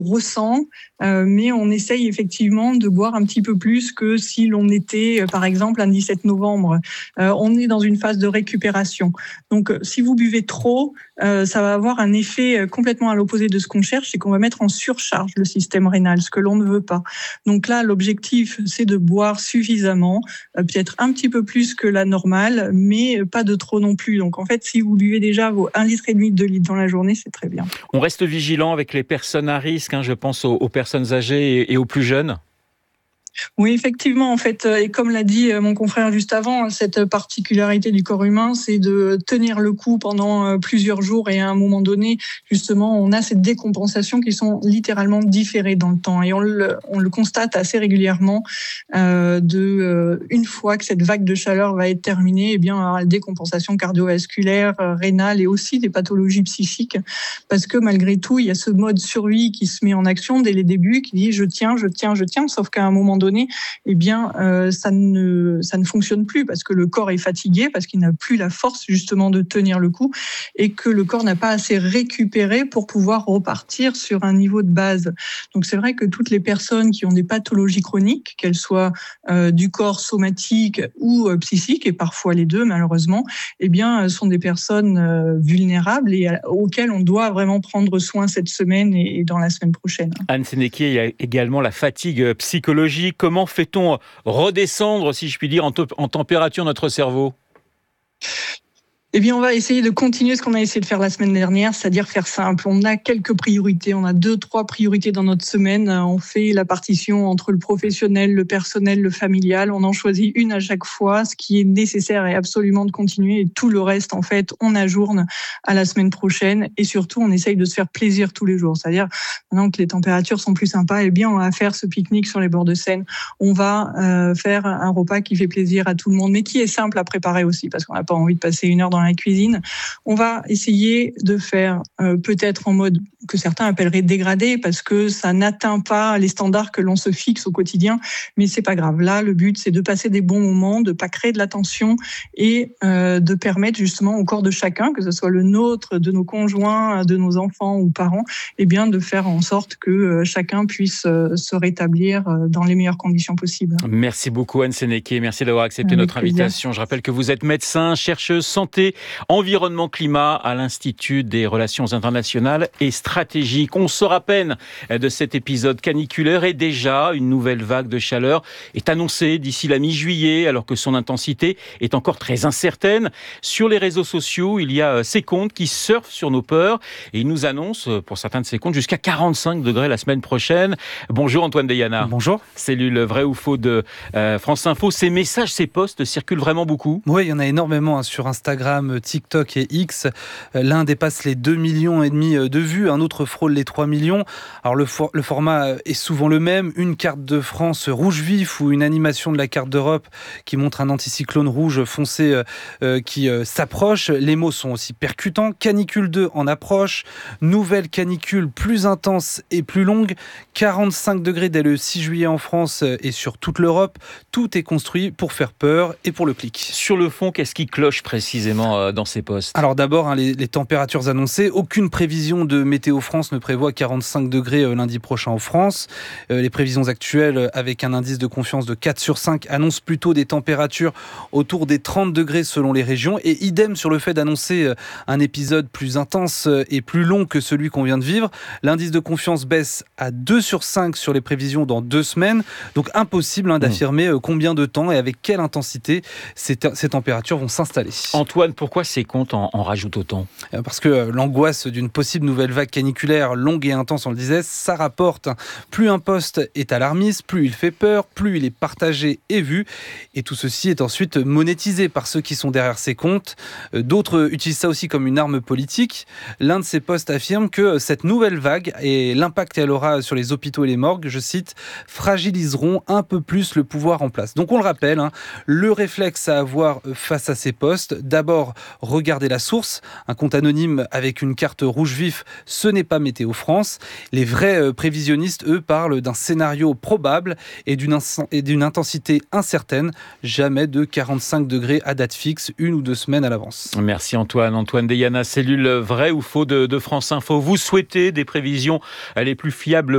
ressent, mais on essaye effectivement de boire un petit peu plus que si l'on était, par exemple, un 17 novembre. On est dans une phase de récupération. Donc, si vous buvez trop, ça va avoir un effet complètement à l'opposé de ce qu'on cherche, c'est qu'on va mettre en surcharge le système rénal, ce que l'on ne veut pas. Donc là, l'objectif, c'est de boire suffisamment, peut-être un petit peu plus que la normale, mais pas de trop non plus. Donc en fait, si vous buvez déjà vos 1,5 litre, 2 litres dans la journée, c'est très bien. On reste vigilant avec les personnes à risque, je pense aux personnes âgées et aux plus jeunes. Oui, effectivement, en fait, et comme l'a dit mon confrère juste avant, cette particularité du corps humain, c'est de tenir le coup pendant plusieurs jours et à un moment donné, justement, on a ces décompensations qui sont littéralement différées dans le temps et on le constate assez régulièrement. Une fois que cette vague de chaleur va être terminée, eh bien, on aura la décompensation cardiovasculaire, rénale et aussi des pathologies psychiques, parce que malgré tout, il y a ce mode survie qui se met en action dès les débuts, qui dit je tiens, sauf qu'à un moment donné, eh bien, ça ne fonctionne plus parce que le corps est fatigué, parce qu'il n'a plus la force justement de tenir le coup et que le corps n'a pas assez récupéré pour pouvoir repartir sur un niveau de base. Donc c'est vrai que toutes les personnes qui ont des pathologies chroniques, qu'elles soient du corps somatique ou psychique, et parfois les deux malheureusement, eh bien, sont des personnes vulnérables et auxquelles on doit vraiment prendre soin cette semaine et dans la semaine prochaine. Anne Sénéquier, il y a également la fatigue psychologique. Comment fait-on redescendre, si je puis dire, en température notre cerveau ? Eh bien, on va essayer de continuer ce qu'on a essayé de faire la semaine dernière, c'est-à-dire faire simple. On a quelques priorités, on a 2-3 priorités dans notre semaine. On fait la partition entre le professionnel, le personnel, le familial. On en choisit une à chaque fois. Ce qui est nécessaire est absolument de continuer et tout le reste, en fait, on ajourne à la semaine prochaine. Et surtout, on essaye de se faire plaisir tous les jours. C'est-à-dire, maintenant que les températures sont plus sympas, eh bien, on va faire ce pique-nique sur les bords de Seine. On va faire un repas qui fait plaisir à tout le monde, mais qui est simple à préparer aussi, parce qu'on n'a pas envie de passer une heure dans la cuisine. On va essayer de faire peut-être en mode que certains appelleraient dégradé parce que ça n'atteint pas les standards que l'on se fixe au quotidien, mais c'est pas grave. Là, le but, c'est de passer des bons moments, de pas créer de la tension et de permettre justement au corps de chacun, que ce soit le nôtre, de nos conjoints, de nos enfants ou parents, eh bien de faire en sorte que chacun puisse se rétablir dans les meilleures conditions possibles. Merci beaucoup Anne Sénéquier, merci d'avoir accepté notre invitation. Je rappelle que vous êtes médecin, chercheuse santé, environnement, climat à l'Institut des relations internationales et stratégiques. On sort à peine de cet épisode caniculaire et déjà une nouvelle vague de chaleur est annoncée d'ici la mi-juillet alors que son intensité est encore très incertaine. Sur les réseaux sociaux, il y a ces comptes qui surfent sur nos peurs et ils nous annoncent, pour certains de ces comptes, jusqu'à 45 degrés la semaine prochaine. Bonjour Antoine Deyana. Bonjour. Cellule vrai ou faux de France Info. Ces messages, ces posts circulent vraiment beaucoup. Oui, il y en a énormément sur Instagram, TikTok et X. L'un dépasse les 2,5 millions de vues, un autre frôle les 3 millions. Alors le format est souvent le même, une carte de France rouge vif ou une animation de la carte d'Europe qui montre un anticyclone rouge foncé qui s'approche. Les mots sont aussi percutants. Canicule 2 en approche, nouvelle canicule plus intense et plus longue, 45 degrés dès le 6 juillet en France et sur toute l'Europe. Tout est construit pour faire peur et pour le clic. Sur le fond, qu'est-ce qui cloche précisément dans ces posts ? Alors d'abord, les températures annoncées. Aucune prévision de Météo France ne prévoit 45 degrés lundi prochain en France. Les prévisions actuelles, avec un indice de confiance de 4 sur 5, annoncent plutôt des températures autour des 30 degrés selon les régions. Et idem sur le fait d'annoncer un épisode plus intense et plus long que celui qu'on vient de vivre. L'indice de confiance baisse à 2 sur 5 sur les prévisions dans 2 semaines. Donc impossible d'affirmer combien de temps et avec quelle intensité ces températures vont s'installer. Antoine, pourquoi ces comptes en rajoutent autant ? Parce que l'angoisse d'une possible nouvelle vague caniculaire longue et intense, on le disait, ça rapporte. Plus un post est alarmiste, plus il fait peur, plus il est partagé et vu. Et tout ceci est ensuite monétisé par ceux qui sont derrière ces comptes. D'autres utilisent ça aussi comme une arme politique. L'un de ces posts affirme que cette nouvelle vague et l'impact qu'elle aura sur les hôpitaux et les morgues, je cite, fragiliseront un peu plus le pouvoir en place. Donc on le rappelle, le réflexe à avoir face à ces posts, d'abord regarder la source. Un compte anonyme avec une carte rouge vif, ce n'est pas Météo France. Les vrais prévisionnistes, eux, parlent d'un scénario probable et d'une intensité incertaine. Jamais de 45 degrés à date fixe, 1 ou 2 semaines à l'avance. Merci Antoine. Antoine Deyana, cellule vrai ou faux de France Info. Vous souhaitez des prévisions les plus fiables